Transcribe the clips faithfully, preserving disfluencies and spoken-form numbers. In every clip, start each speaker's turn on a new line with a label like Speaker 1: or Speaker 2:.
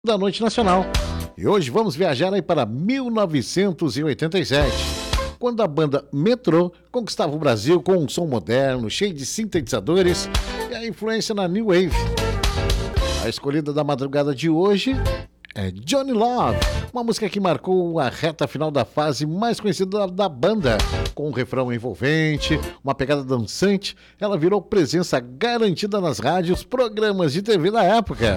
Speaker 1: Da Noite Nacional. E hoje vamos viajar aí para mil novecentos e oitenta e sete, quando a banda Metrô conquistava o Brasil com um som moderno, cheio de sintetizadores e a influência na New Wave. A escolhida da madrugada de hoje é Johnny Love, uma música que marcou a reta final da fase mais conhecida da banda. Com um refrão envolvente, uma pegada dançante, ela virou presença garantida nas rádios, programas de T V da época.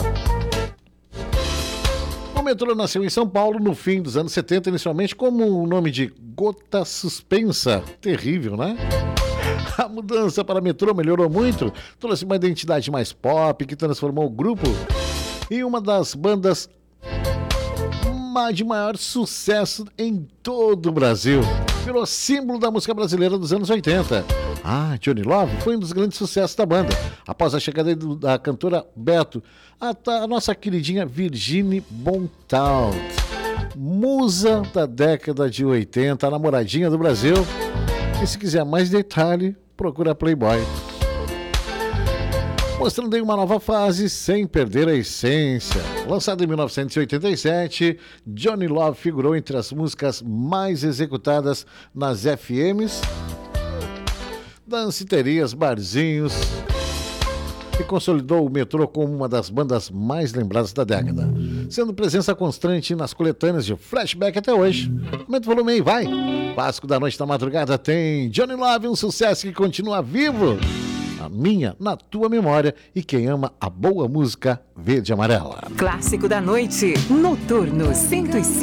Speaker 1: O Metrô nasceu em São Paulo no fim dos anos setenta, inicialmente como o nome de Gota Suspensa. Terrível, né? A mudança para Metrô melhorou muito, trouxe uma identidade mais pop que transformou o grupo em uma das bandas de maior sucesso em todo o Brasil. Virou símbolo da música brasileira dos anos oitenta. Ah, Johnny Love foi um dos grandes sucessos da banda. Após a chegada do, da cantora Beto, a, a nossa queridinha Virginie Montalto, musa da década de oitenta, a namoradinha do Brasil. E se quiser mais detalhe, procura Playboy. Mostrando aí uma nova fase sem perder a essência. Lançado em mil novecentos e oitenta e sete, Johnny Love figurou entre as músicas mais executadas nas F Ms, danceterias, barzinhos, e consolidou o Metrô como uma das bandas mais lembradas da década, sendo presença constante nas coletâneas de Flashback até hoje. Aumenta o volume aí, vai! Clássico da Noite da Madrugada tem Johnny Love, um sucesso que continua vivo. Na minha, na tua memória, e quem ama a boa música verde e amarela.
Speaker 2: Clássico da Noite, Noturno cento e cinco.